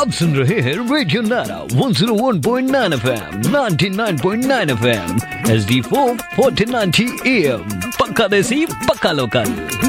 आप सुन रहे हैं रेडियो नारा 101.9 FM, 99.9 FM, HD4 1490 AM। पक्का देसी, पक्का लोकल।